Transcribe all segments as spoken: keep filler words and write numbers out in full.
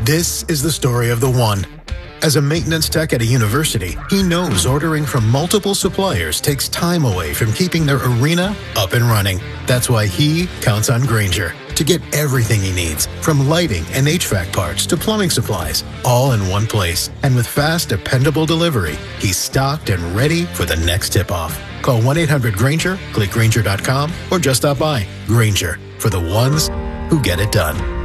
This is the story of the one. As a maintenance tech at a university, he knows ordering from multiple suppliers takes time away from keeping their arena up and running. That's why he counts on Grainger to get everything he needs, from lighting and H V A C parts to plumbing supplies, all in one place. And with fast, dependable delivery, he's stocked and ready for the next tip-off. Call one eight hundred Grainger, click Grainger dot com, or just stop by. Grainger, for the ones who get it done.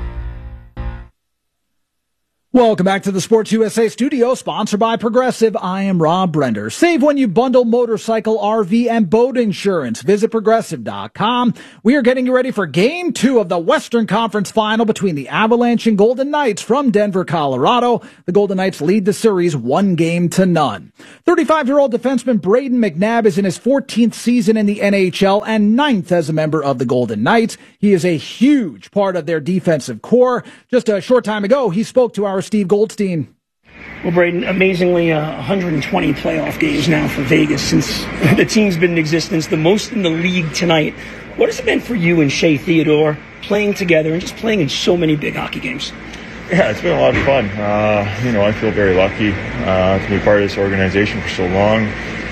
Welcome back to the Sports U S A studio, sponsored by Progressive. I am Rob Brender. Save when you bundle motorcycle, R V, and boat insurance. Visit Progressive dot com. We are getting you ready for Game two of the Western Conference Final between the Avalanche and Golden Knights from Denver, Colorado. The Golden Knights lead the series one game to none. thirty-five-year-old defenseman Braden McNabb is in his fourteenth season in the N H L and ninth as a member of the Golden Knights. He is a huge part of their defensive core. Just a short time ago, he spoke to our Steve Goldstein. Well, Braden, amazingly, uh, one hundred twenty playoff games now for Vegas since the team's been in existence, the most in the league tonight. What has it been for you and Shea Theodore playing together and just playing in so many big hockey games? Yeah, it's been a lot of fun. Uh, you know, I feel very lucky uh, to be part of this organization for so long.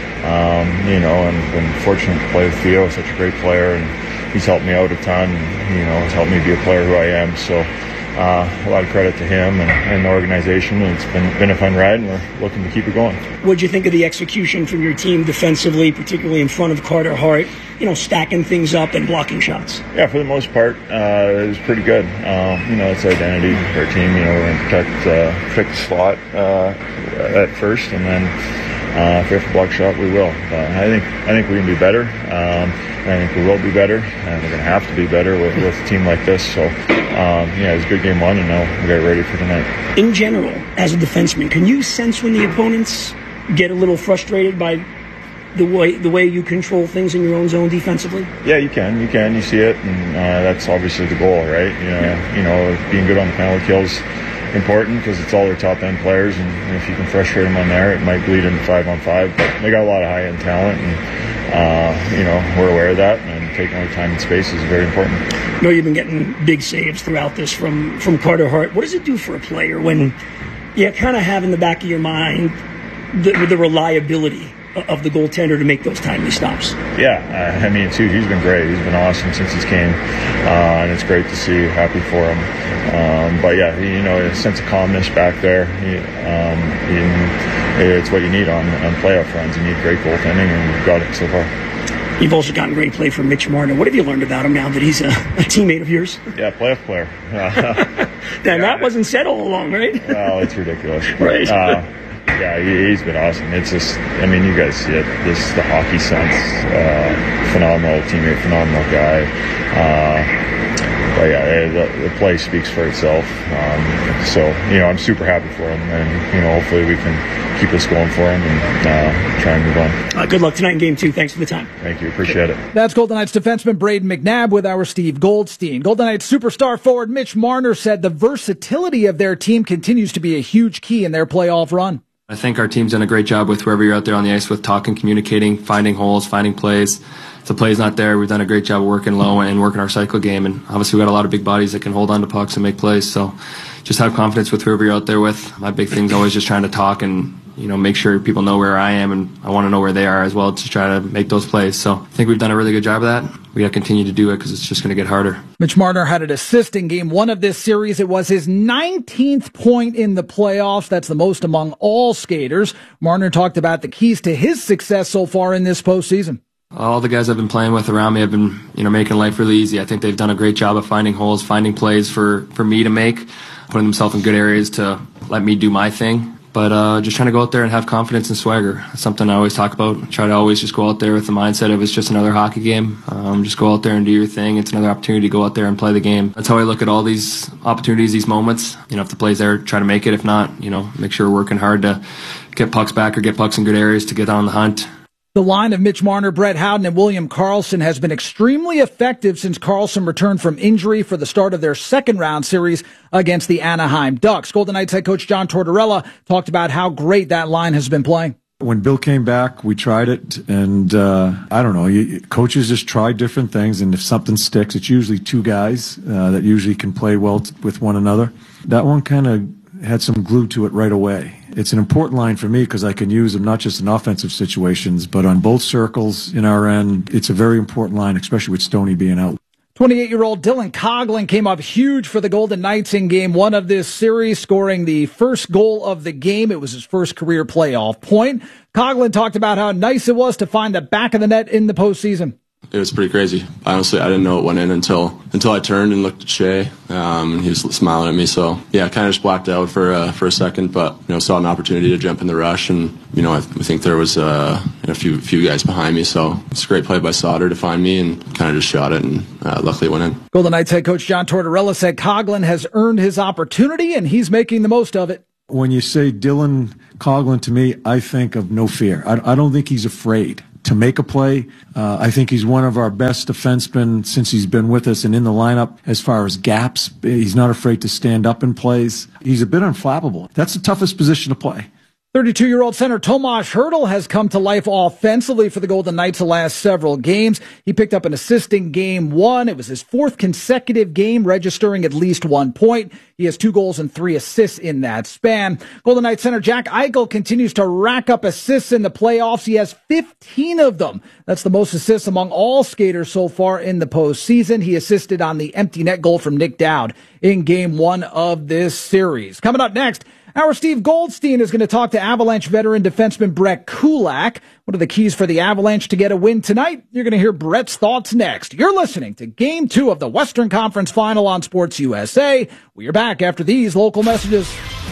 Um, you know, and been fortunate to play with Theo, such a great player, and he's helped me out a ton. And, you know, he's helped me be a player who I am. So uh, a lot of credit to him and, and the organization. It's been been a fun ride, and we're looking to keep it going. What'd you think of the execution from your team defensively, particularly in front of Carter Hart? You know, stacking things up and blocking shots. Yeah, for the most part, uh, it was pretty good. Um, you know, it's the identity of our team. You know, we're going to protect, uh, protect the slot uh, at first, and then uh, if we have to block shot, we will. But I think I think we can be better. Um, I think we will be better, and we're going to have to be better with, with a team like this. So, um, yeah, it was a good game one, and now we got ready for tonight. In general, as a defenseman, can you sense when the opponents get a little frustrated by the way the way you control things in your own zone defensively? Yeah, you can. You can. You see it, and uh, that's obviously the goal, right? You know, yeah. you know, being good on the penalty kills important because it's all their top-end players, and if you can frustrate them on there, it might bleed into five-on-five. But they got a lot of high-end talent, and uh, you know, we're aware of that, and taking our time and space is very important. I know you've been getting big saves throughout this from, from Carter Hart. What does it do for a player when you kind of have in the back of your mind the, the reliability of the goaltender to make those timely stops? Yeah, uh, I mean, too, he's been great. He's been awesome since he's came, uh, and it's great to see. Happy for him. Um, but yeah, you know, a sense of calmness back there. He, um, he, it's what you need on, on playoff runs. You need great goaltending, and we've got it so far. You've also gotten great play from Mitch Marner. What have you learned about him now that he's a, a teammate of yours? Yeah, playoff player. Uh, yeah, that wasn't said all along, right? Well, it's ridiculous. Right. Uh, Yeah, he, he's been awesome. It's just, I mean, you guys see it. This is the hockey sense. Uh, phenomenal teammate, phenomenal guy. Uh, but yeah, the, the play speaks for itself. Um, so, you know, I'm super happy for him. And, you know, hopefully we can keep this going for him and uh, try and move on. Uh, good luck tonight in game two. Thanks for the time. Thank you. Appreciate it. That's Golden Knights defenseman Braden McNabb with our Steve Goldstein. Golden Knights superstar forward Mitch Marner said the versatility of their team continues to be a huge key in their playoff run. I think our team's done a great job with whoever you're out there on the ice with, talking, communicating, finding holes, finding plays. If the play's not there, we've done a great job of working low and working our cycle game. And obviously we've got a lot of big bodies that can hold on to pucks and make plays. So just have confidence with whoever you're out there with. My big thing's always just trying to talk and, you know, make sure people know where I am, and I want to know where they are as well to try to make those plays. So I think we've done a really good job of that. We got to continue to do it because it's just going to get harder. Mitch Marner had an assist in game one of this series. It was his nineteenth point in the playoffs. That's the most among all skaters. Marner talked about the keys to his success so far in this postseason. All the guys I've been playing with around me have been, you know, making life really easy. I think they've done a great job of finding holes, finding plays for, for me to make, putting themselves in good areas to let me do my thing. But uh, just trying to go out there and have confidence and swagger. That's something I always talk about. Try to always just go out there with the mindset of it's just another hockey game. Um, just go out there and do your thing. It's another opportunity to go out there and play the game. That's how I look at all these opportunities, these moments. You know, if the play's there, try to make it. If not, you know, make sure we're working hard to get pucks back or get pucks in good areas to get on the hunt. The line of Mitch Marner, Brett Howden, and William Karlsson has been extremely effective since Karlsson returned from injury for the start of their second round series against the Anaheim Ducks. Golden Knights head coach John Tortorella talked about how great that line has been playing. When Bill came back, we tried it, and uh, I don't know, you, coaches just try different things, and if something sticks, it's usually two guys uh, that usually can play well t- with one another. That one kind of had some glue to it right away. It's an important line for me because I can use them not just in offensive situations, but on both circles in our end. It's a very important line, especially with Stoney being out. twenty-eight-year-old Dylan Coghlan came up huge for the Golden Knights in game one of this series, scoring the first goal of the game. It was his first career playoff point. Coghlan talked about how nice it was to find the back of the net in the postseason. It was pretty crazy. Honestly, I didn't know it went in until until I turned and looked at Shea, um, and he was smiling at me. So, yeah, I kind of just blacked out for uh, for a second, but you know, saw an opportunity to jump in the rush, and you know, I, th- I think there was uh, a few few guys behind me. So it's a great play by Sauter to find me, and kind of just shot it, and uh, luckily it went in. Golden Knights head coach John Tortorella said Coghlan has earned his opportunity, and he's making the most of it. When you say Dylan Coghlan to me, I think of no fear. I, I don't think he's afraid to make a play. Uh, I think he's one of our best defensemen since he's been with us and in the lineup as far as gaps. He's not afraid to stand up in plays. He's a bit unflappable. That's the toughest position to play. thirty-two-year-old center Tomas Hertl has come to life offensively for the Golden Knights the last several games. He picked up an assist in game one. It was his fourth consecutive game, registering at least one point. He has two goals and three assists in that span. Golden Knights center Jack Eichel continues to rack up assists in the playoffs. He has fifteen of them. That's the most assists among all skaters so far in the postseason. He assisted on the empty net goal from Nick Dowd in game one of this series. Coming up next, our Steve Goldstein is going to talk to Avalanche veteran defenseman Brett Kulak. What are the keys for the Avalanche to get a win tonight? You're going to hear Brett's thoughts next. You're listening to Game two of the Western Conference Final on Sports U S A. We are back after these local messages.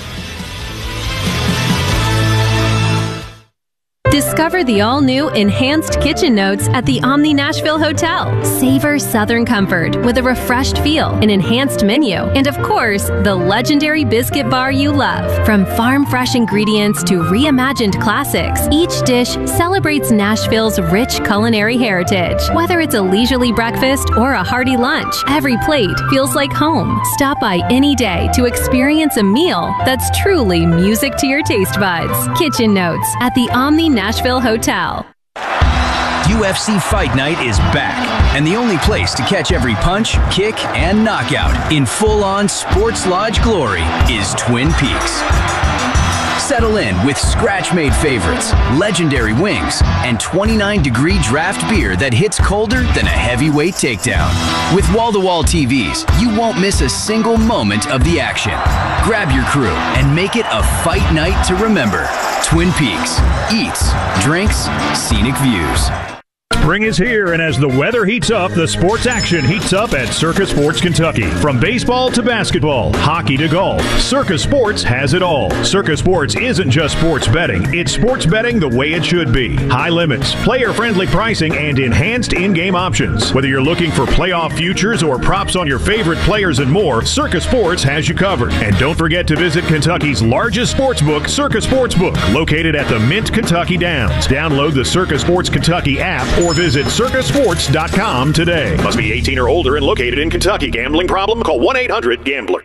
Discover the all-new Enhanced Kitchen Notes at the Omni Nashville Hotel. Savor Southern comfort with a refreshed feel, an enhanced menu, and of course, the legendary biscuit bar you love. From farm-fresh ingredients to reimagined classics, each dish celebrates Nashville's rich culinary heritage. Whether it's a leisurely breakfast or a hearty lunch, every plate feels like home. Stop by any day to experience a meal that's truly music to your taste buds. Kitchen Notes at the Omni Nashville Hotel. U F C Fight Night is back, and the only place to catch every punch, kick, and knockout in full-on Sports Lodge glory is Twin Peaks. Settle in with scratch-made favorites, legendary wings, and twenty-nine degree draft beer that hits colder than a heavyweight takedown. With wall-to-wall T Vs, you won't miss a single moment of the action. Grab your crew and make it a fight night to remember. Twin Peaks. Eats, drinks, scenic views. Spring is here, and as the weather heats up, the sports action heats up at Circa Sports Kentucky. From baseball to basketball, hockey to golf, Circa Sports has it all. Circa Sports isn't just sports betting, it's sports betting the way it should be. High limits, player-friendly pricing, and enhanced in-game options. Whether you're looking for playoff futures or props on your favorite players and more, Circa Sports has you covered. And don't forget to visit Kentucky's largest sports book, Circa Sportsbook, located at the Mint Kentucky Downs. Download the Circa Sports Kentucky app or visit circa sports dot com today. Must be eighteen or older and located in Kentucky. Gambling problem? Call one eight hundred gambler.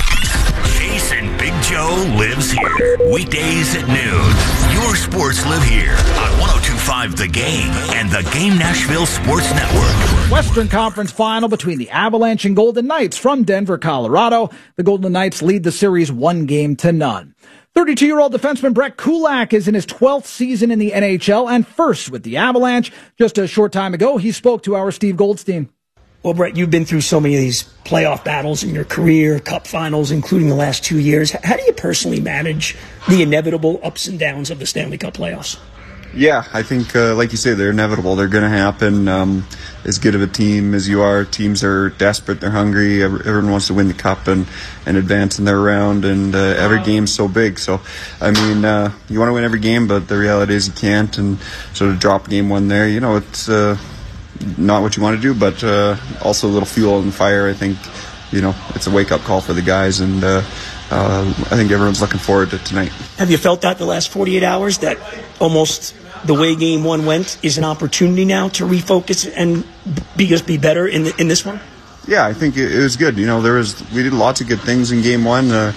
Jason Big Joe lives here. Weekdays at noon. Your sports live here on one oh two point five The Game and the Game Nashville Sports Network. Western Conference Final between the Avalanche and Golden Knights from Denver, Colorado. The Golden Knights lead the series one game to none. thirty-two-year-old defenseman Brett Kulak is in his twelfth season in the N H L and first with the Avalanche. Just a short time ago, he spoke to our Steve Goldstein. Well, Brett, you've been through so many of these playoff battles in your career, cup finals, including the last two years. How do you personally manage the inevitable ups and downs of the Stanley Cup playoffs? Yeah, I think, uh, like you say, they're inevitable. They're going to happen. Um, as good of a team as you are, teams are desperate. They're hungry. Everyone wants to win the cup and, and advance in their round, and uh, every game's so big. So, I mean, uh, you want to win every game, but the reality is you can't. And so to drop game one there, you know, it's uh, not what you want to do, but uh, also a little fuel on the fire. I think, you know, it's a wake-up call for the guys, and uh, uh, I think everyone's looking forward to tonight. Have you felt that the last forty-eight hours, that almost the way game one went is an opportunity now to refocus and be just be better in the, in this one? Yeah, I think it, it was good. You know, there was we did lots of good things in game one. Uh,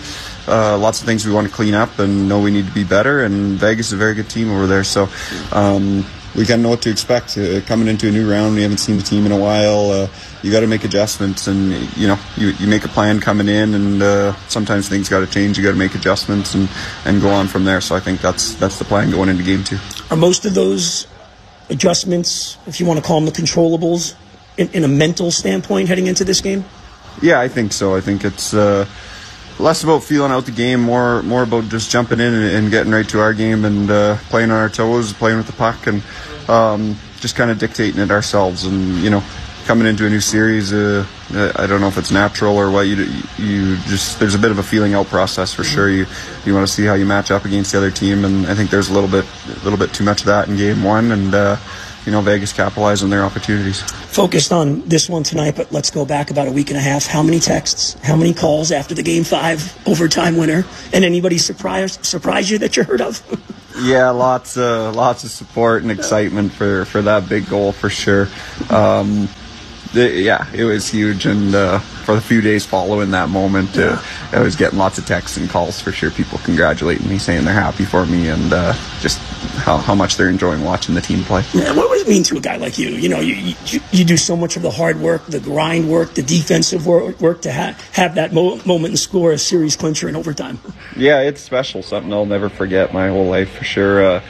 uh, lots of things we want to clean up and know we need to be better. And Vegas is a very good team over there, so um, we kind of know what to expect uh, coming into a new round. We haven't seen the team in a while. Uh, you got to make adjustments, and you know you, you make a plan coming in, and uh, sometimes things got to change. You got to make adjustments and, and go on from there. So I think that's that's the plan going into game two. Are most of those adjustments, if you want to call them the controllables, in, in a mental standpoint heading into this game? Yeah, I think so. I think it's uh, less about feeling out the game, more more about just jumping in and, and getting right to our game and uh, playing on our toes, playing with the puck, and um, just kind of dictating it ourselves. And you know, coming into a new series, uh, I don't know if it's natural or what. You you just there's a bit of a feeling out process for sure. You you want to see how you match up against the other team, and I think there's a little bit a little bit too much of that in game one, and uh, you know Vegas capitalized on their opportunities. Focused on this one tonight, but let's go back about a week and a half. How many texts, how many calls after the game five overtime winner, and anybody surprise surprise you that you heard of? Yeah, lots uh, lots of support and excitement for for that big goal for sure. Um, Yeah, it was huge, and uh, for the few days following that moment, uh, I was getting lots of texts and calls for sure. People congratulating me, saying they're happy for me, and uh, just how, how much they're enjoying watching the team play. Yeah, what does it mean to a guy like you? You know, you you, you do so much of the hard work, the grind work, the defensive work, work to ha- have that mo- moment and score a series clincher in overtime. Yeah, it's special, something I'll never forget my whole life for sure. Uh,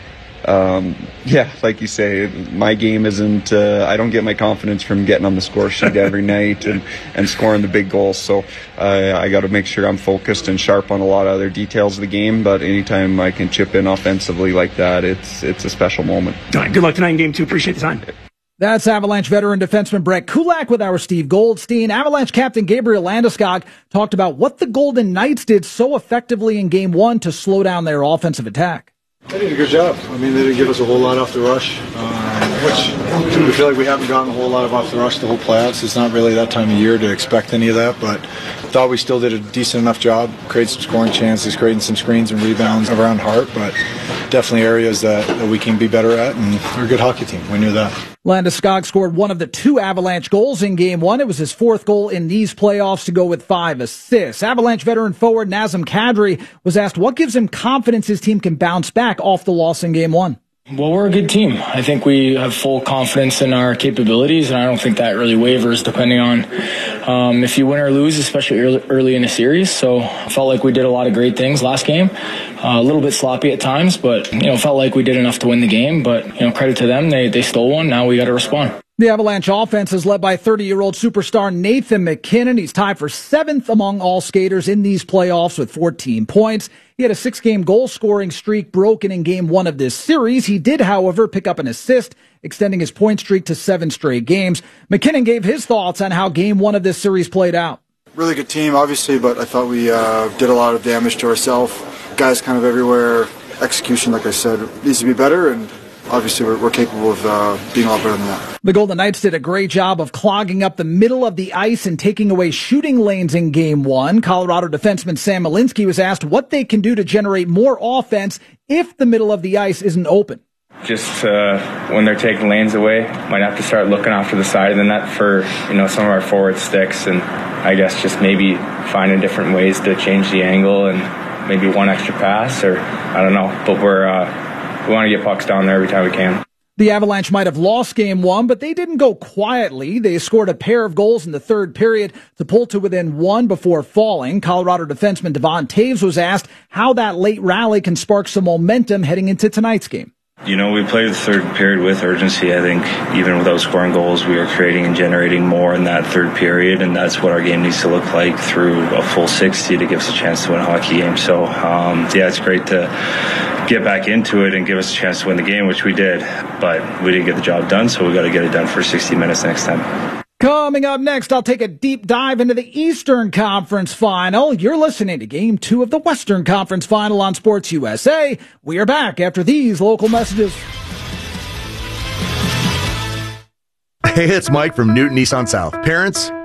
Um, yeah, like you say, my game isn't, uh, I don't get my confidence from getting on the score sheet every night and, and scoring the big goals. So uh, I got to make sure I'm focused and sharp on a lot of other details of the game. But anytime I can chip in offensively like that, it's it's a special moment. All right, good luck tonight in game two. Appreciate the time. That's Avalanche veteran defenseman Brett Kulak with our Steve Goldstein. Avalanche captain Gabriel Landeskog talked about what the Golden Knights did so effectively in game one to slow down their offensive attack. They did a good job. I mean, they didn't give us a whole lot off the rush, um, which we feel like we haven't gotten a whole lot of off the rush the whole playoffs. It's not really that time of year to expect any of that, but I thought we still did a decent enough job, created some scoring chances, creating some screens and rebounds around Hart, but definitely areas that, that we can be better at, and we're a good hockey team. We knew that. Landeskog scored one of the two Avalanche goals in game one. It was his fourth goal in these playoffs to go with five assists. Avalanche veteran forward Nazem Kadri was asked what gives him confidence his team can bounce back off the loss in game one. Well, we're a good team. I think we have full confidence in our capabilities, and I don't think that really wavers depending on um, if you win or lose, especially early, early in a series. So I felt like we did a lot of great things last game. Uh, a little bit sloppy at times, but you know, felt like we did enough to win the game. But you know, credit to them, they they stole one. Now we got to respond. The Avalanche offense is led by thirty-year-old superstar Nathan MacKinnon. He's tied for seventh among all skaters in these playoffs with fourteen points. He had a six-game goal-scoring streak broken in game one of this series. He did, however, pick up an assist, extending his point streak to seven straight games. MacKinnon gave his thoughts on how game one of this series played out. Really good team, obviously, but I thought we uh, did a lot of damage to ourselves. Guys kind of everywhere. Execution, like I said, needs to be better, and obviously we're, we're capable of uh, being a lot better than that. The Golden Knights did a great job of clogging up the middle of the ice and taking away shooting lanes in game one. Colorado defenseman Sam Malinsky was asked what they can do to generate more offense if the middle of the ice isn't open. Just uh, when they're taking lanes away, might have to start looking off to the side of the net for, you know, some of our forward sticks, and I guess just maybe finding different ways to change the angle and maybe one extra pass, or I don't know. But we're uh, we want to get pucks down there every time we can. The Avalanche might have lost game one, but they didn't go quietly. They scored a pair of goals in the third period to pull to within one before falling. Colorado defenseman Devon Taves was asked how that late rally can spark some momentum heading into tonight's game. You know, we played the third period with urgency. I think even without scoring goals, we were creating and generating more in that third period, and that's what our game needs to look like through a full sixty to give us a chance to win a hockey game. So, um, yeah, it's great to get back into it and give us a chance to win the game, which we did, but we didn't get the job done, so we got to get it done for sixty minutes next time. Coming up next, I'll take a deep dive into the Eastern Conference Final. You're listening to Game two of the Western Conference Final on Sports U S A. We are back after these local messages. Hey, it's Mike from Newton Nissan South. Parents,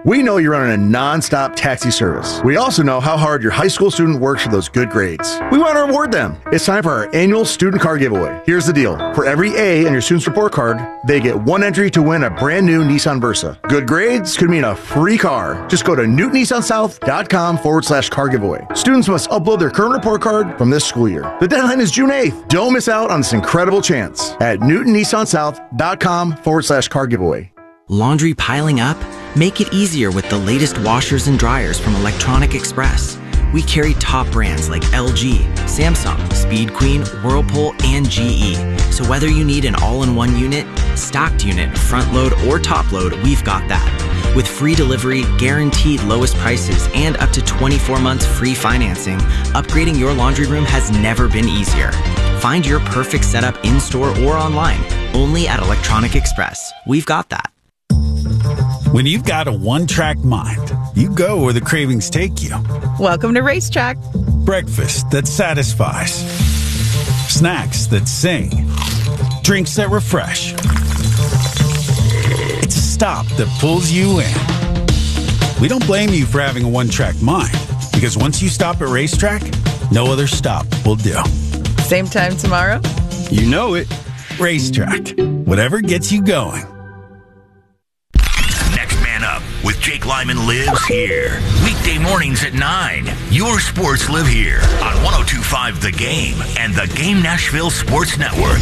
We know you're running a non-stop taxi service. We also know how hard your high school student works for those good grades. We want to reward them. It's time for our annual student car giveaway. Here's the deal. For every A on your student's report card, they get one entry to win a brand new Nissan Versa. Good grades could mean a free car. Just go to newton nissan south dot com forward slash car giveaway. Students must upload their current report card from this school year. The deadline is June eighth. Don't miss out on this incredible chance at newton nissan south dot com forward slash car giveaway. Laundry piling up? Make it easier with the latest washers and dryers from Electronic Express. We carry top brands like L G, Samsung, Speed Queen, Whirlpool, and G E. So whether you need an all-in-one unit, stocked unit, front load, or top load, we've got that. With free delivery, guaranteed lowest prices, and up to twenty-four months free financing, upgrading your laundry room has never been easier. Find your perfect setup in-store or online, only at Electronic Express. We've got that. When you've got a one-track mind, you go where the cravings take you. Welcome to Racetrack. Breakfast that satisfies. Snacks that sing. Drinks that refresh. It's a stop that pulls you in. We don't blame you for having a one-track mind, because once you stop at Racetrack, no other stop will do. Same time tomorrow? You know it. Racetrack. Whatever gets you going. Up with Jake Lyman lives here. Weekday mornings at nine. Your sports live here on one oh two point five The Game and the Game Nashville Sports Network.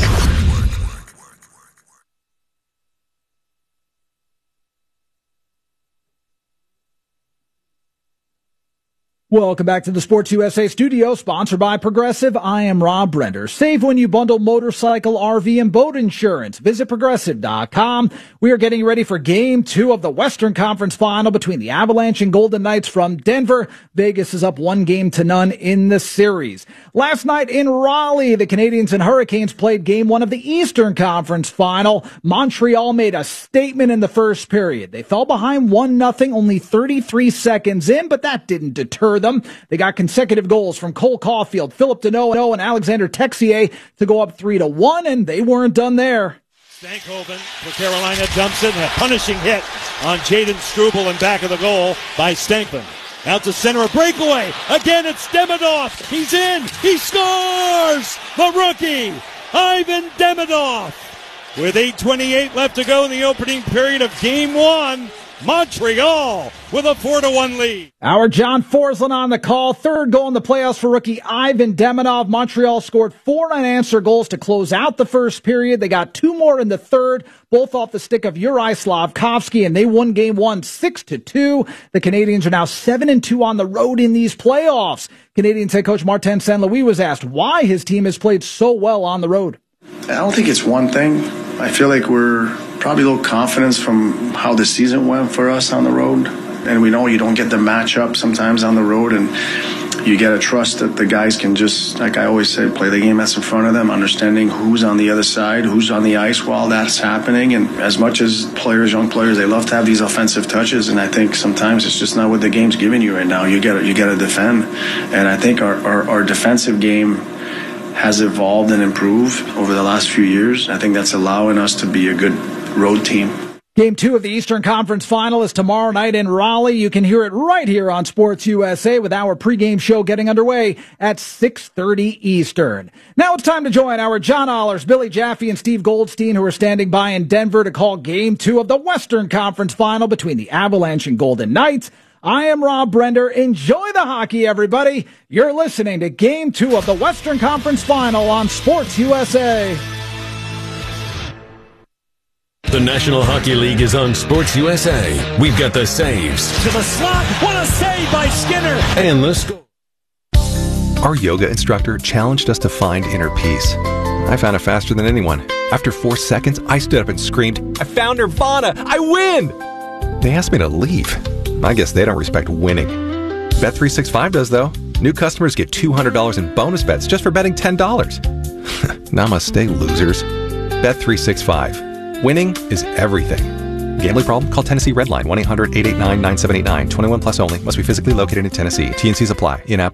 Welcome back to the Sports U S A studio, sponsored by Progressive. I am Rob Brender. Save when you bundle motorcycle, R V, and boat insurance. Visit progressive dot com. We are getting ready for game two of the Western Conference Final between the Avalanche and Golden Knights from Denver. Vegas is up one game to none in the series. Last night in Raleigh, the Canadiens and Hurricanes played game one of the Eastern Conference Final. Montreal made a statement in the first period. They fell behind one nothing only thirty-three seconds in, but that didn't deter them. They got consecutive goals from Cole Caulfield, Philip Deneau, and Alexander Texier to go up three to one, and they weren't done there. Stankhoven for Carolina dumps it, and a punishing hit on Jaden Struble in back of the goal by Stankman. Out to center, a breakaway. Again, it's Demidov. He's in. He scores! The rookie, Ivan Demidov. With eight twenty-eight left to go in the opening period of game one, Montreal with a four to one lead. Our John Forsland on the call. Third goal in the playoffs for rookie Ivan Demidov. Montreal scored four unanswered goals to close out the first period. They got two more in the third, both off the stick of Uri Slavkovsky, and they won game one six to two. The Canadiens are now seven and two on the road in these playoffs. Canadiens head coach Martin Saint Louis was asked why his team has played so well on the road. I don't think it's one thing. I feel like we're probably a little confidence from how the season went for us on the road. And we know you don't get the matchup sometimes on the road, and you got to trust that the guys can just, like I always say, play the game that's in front of them, understanding who's on the other side, who's on the ice while that's happening. And as much as players, young players, they love to have these offensive touches, and I think sometimes it's just not what the game's giving you right now. You got you got to defend. And I think our, our, our defensive game has evolved and improved over the last few years. I think that's allowing us to be a good road team. Game two of the Eastern Conference Final is tomorrow night in Raleigh. You can hear it right here on Sports U S A with our pregame show getting underway at six thirty Eastern. Now it's time to join our John Ollers, Billy Jaffe, and Steve Goldstein, who are standing by in Denver to call game two of the Western Conference Final between the Avalanche and Golden Knights. I am Rob Brender. Enjoy the hockey, everybody. You're listening to Game two of the Western Conference Final on Sports U S A. The National Hockey League is on Sports U S A. We've got the saves. To the slot. What a save by Skinner. And the score. Our yoga instructor challenged us to find inner peace. I found it faster than anyone. After four seconds, I stood up and screamed, "I found Nirvana! I win!" They asked me to leave. I guess they don't respect winning. Bet three sixty-five does, though. New customers get two hundred dollars in bonus bets just for betting ten dollars. Namaste, losers. Bet three sixty-five. Winning is everything. Gambling problem? Call Tennessee Redline, one eight hundred eight eight nine nine seven eight nine. twenty-one plus only. Must be physically located in Tennessee. T N Cs apply. In-app only.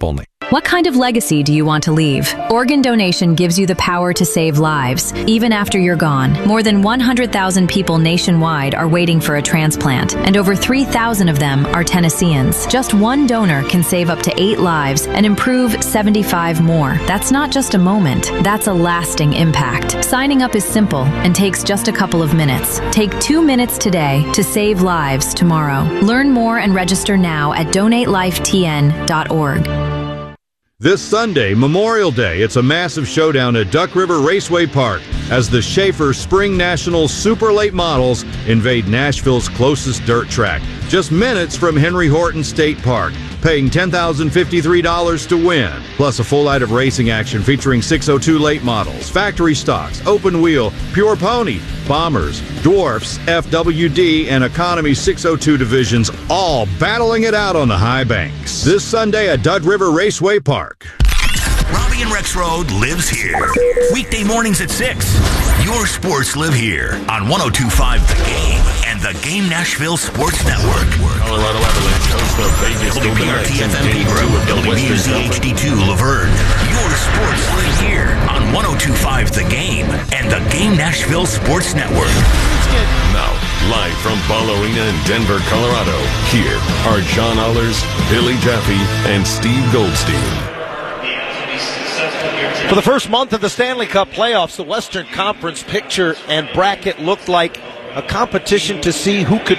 What kind of legacy do you want to leave? Organ donation gives you the power to save lives, even after you're gone. More than one hundred thousand people nationwide are waiting for a transplant, and over three thousand of them are Tennesseans. Just one donor can save up to eight lives and improve seventy-five more. That's not just a moment, that's a lasting impact. Signing up is simple and takes just a couple of minutes. Take two minutes today to save lives tomorrow. Learn more and register now at donate life t n dot org. This Sunday, Memorial Day, it's a massive showdown at Duck River Raceway Park as the Schaefer Spring Nationals Super Late Models invade Nashville's closest dirt track, just minutes from Henry Horton State Park, paying ten thousand fifty-three dollars to win. Plus a full night of racing action featuring six oh two late models, factory stocks, open wheel, pure pony, bombers, dwarfs, F W D, and economy six oh two divisions, all battling it out on the high banks. This Sunday at Duck River Raceway Park. Robbie and Rex Road lives here. Weekday mornings at six. Your sports live here on one oh two point five The Game and the Game Nashville Sports Network. Colorado Avalanche hosts the Vegas W P R T F M Pegram, W B Z H D two Laverne. Your sports live here on one oh two point five The Game and the Game Nashville Sports Network. Now, live from Ball Arena in Denver, Colorado, here are John Allers, Billy Jaffe, and Steve Goldstein. For the first month of the Stanley Cup playoffs, the Western Conference picture and bracket looked like a competition to see who could